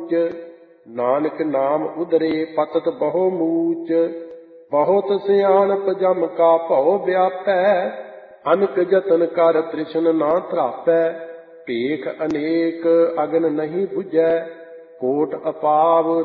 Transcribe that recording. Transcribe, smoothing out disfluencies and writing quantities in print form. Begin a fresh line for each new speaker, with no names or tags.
ਊਚ। ਨਾਨਕ ਨਾਮ ਉਦਰੇ ਪਤਤ ਬਹੁ ਮੂਚ। ਬਹੁਤ ਸਿਆਣਪ ਜਮ ਕਾ ਭਉ ਵਿਆਪੈ। ਅਨਕ ਜਤਨ ਕਰ ਤ੍ਰਿਸ਼ਨ ਨਾ ਧਰਾਪੈ। ਭੇਖ ਅਨੇਕ ਅਗਨ ਨਹੀਂ ਬੁਝੈ। ਕੋਟ ਅਪਾਵ